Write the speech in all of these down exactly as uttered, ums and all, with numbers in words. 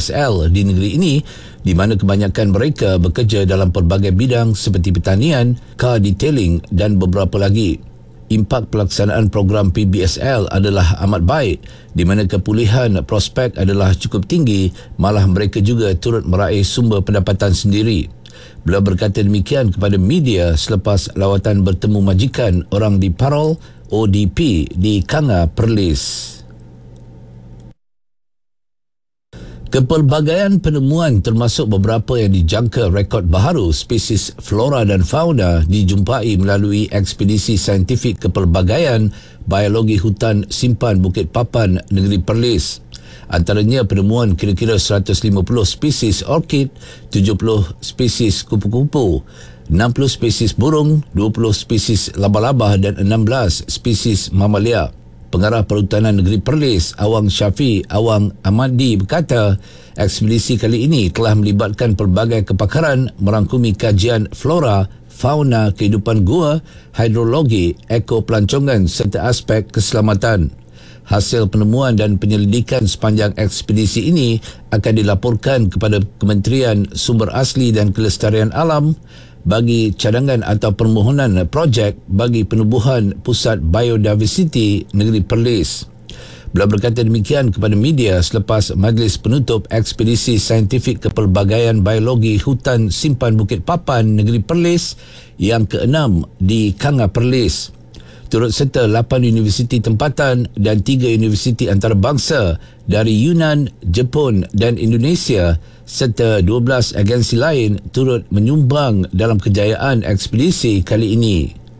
S L di negeri ini, di mana kebanyakan mereka bekerja dalam pelbagai bidang seperti pertanian, car detailing dan beberapa lagi. Impak pelaksanaan program P B S L adalah amat baik, di mana kepulihan prospek adalah cukup tinggi, malah mereka juga turut meraih sumber pendapatan sendiri. Beliau berkata demikian kepada media selepas lawatan bertemu majikan orang di Parol O D P di Kanga Perlis. Kepelbagaian penemuan termasuk beberapa yang dijangka rekod baharu spesies flora dan fauna dijumpai melalui ekspedisi saintifik kepelbagaian biologi hutan simpan Bukit Papan, negeri Perlis. Antaranya penemuan kira-kira seratus lima puluh spesies orkid, tujuh puluh spesies kupu-kupu, enam puluh spesies burung, dua puluh spesies laba-laba dan enam belas spesies mamalia. Pengarah Perhutanan Negeri Perlis, Awang Syafi Awang Amadi berkata, ekspedisi kali ini telah melibatkan pelbagai kepakaran merangkumi kajian flora, fauna, kehidupan gua, hidrologi, ekopelancongan serta aspek keselamatan. Hasil penemuan dan penyelidikan sepanjang ekspedisi ini akan dilaporkan kepada Kementerian Sumber Asli dan Kelestarian Alam bagi cadangan atau permohonan projek bagi penubuhan Pusat Biodiversity Negeri Perlis. Beliau berkata demikian kepada media selepas majlis penutup ekspedisi saintifik kepelbagaian biologi hutan simpan Bukit Papan, Negeri Perlis yang keenam di Kanga Perlis. Turut serta lapan universiti tempatan dan tiga universiti antarabangsa dari Yunnan, Jepun dan Indonesia serta dua belas agensi lain turut menyumbang dalam kejayaan ekspedisi kali ini.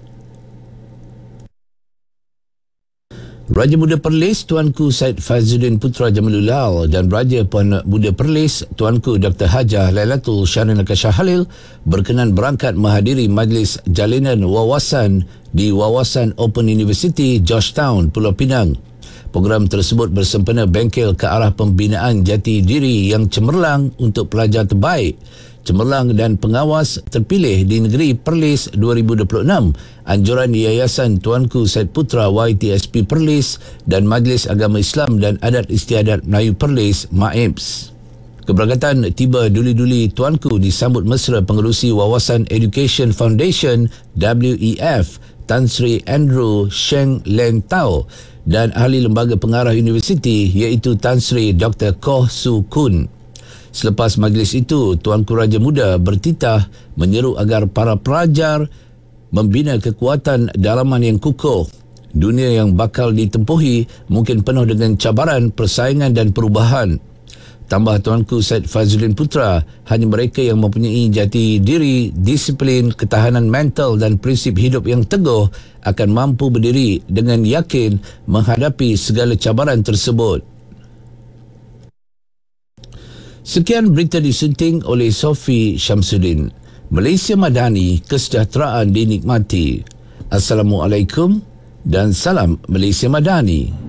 Raja Muda Perlis Tuanku Syed Faizuddin Putra Jamalulal dan Raja Puan Muda Perlis Tuanku Doktor Hajah Lailatul Syarinaka Shah Halil berkenan berangkat menghadiri majlis jalinan wawasan di Wawasan Open University Georgetown, Pulau Pinang. Program tersebut bersempena bengkel ke arah pembinaan jati diri yang cemerlang untuk pelajar terbaik, cemerlang dan pengawas terpilih di negeri Perlis dua ribu dua puluh enam, anjuran Yayasan Tuanku Syed Putra Y T S P Perlis dan Majlis Agama Islam dan Adat Istiadat Melayu Perlis M A I P S. Keberangkatan tiba duli-duli Tuanku disambut mesra pengerusi Wawasan Education Foundation W E F Tan Sri Andrew Sheng Len Tau dan ahli lembaga pengarah universiti iaitu Tan Sri Doktor Koh Su Kun. Selepas majlis itu, Tuanku Raja Muda bertitah menyeru agar para pelajar membina kekuatan dalaman yang kukuh. Dunia yang bakal ditempuhi mungkin penuh dengan cabaran, persaingan dan perubahan. Tambah Tuanku Syed Faizuddin Putra, hanya mereka yang mempunyai jati diri, disiplin, ketahanan mental dan prinsip hidup yang teguh akan mampu berdiri dengan yakin menghadapi segala cabaran tersebut. Sekian berita disunting oleh Sofi Syamsuddin. Malaysia Madani, kesejahteraan dinikmati. Assalamualaikum dan salam Malaysia Madani.